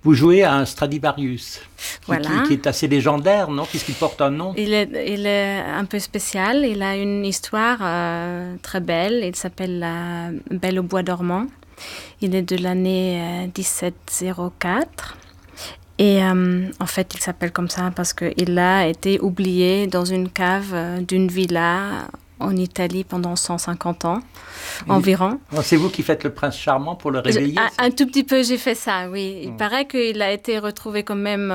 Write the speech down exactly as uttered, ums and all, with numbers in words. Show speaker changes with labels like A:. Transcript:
A: Vous jouez à un Stradivarius, qui,
B: Voilà.
A: qui, qui est assez légendaire, non? Puisqu'il porte un nom.
B: Il est, il est un peu spécial. Il a une histoire euh, très belle. Il s'appelle La Belle au bois dormant. Il est de l'année euh, dix-sept cent quatre. Et euh, en fait, il s'appelle comme ça parce qu'il a été oublié dans une cave euh, d'une villa en Italie pendant cent cinquante ans
A: Et
B: environ.
A: c'est vous qui faites le prince charmant pour le réveiller?
B: Je, un, un tout petit peu, j'ai fait ça, oui. Il mmh. paraît qu'il a été retrouvé quand même